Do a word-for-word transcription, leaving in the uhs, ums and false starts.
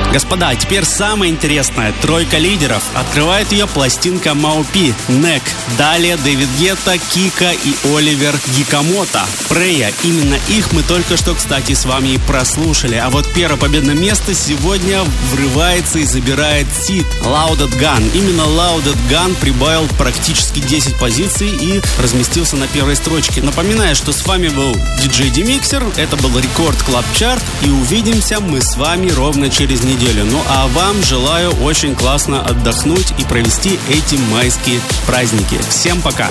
Господа, теперь самое интересное. Тройка лидеров. Открывает ее пластинка Маупи, Neck. Далее Дэвид Гетта, Кика и Оливер Гикамото. Прея. Именно их мы только что, кстати, с вами и прослушали. А вот первое победное место сегодня врывается и забирает Сид. Loaded Gun. Именно Loaded Gun прибавил практически десять позиций и разместился на первой строчке. Напоминаю, что с вами был диджей Демиксер. Это был Рекорд Клаб Чарт. И увидимся мы с вами ровно через неделю. Ну а вам желаю очень классно отдохнуть и провести эти майские праздники. Всем пока!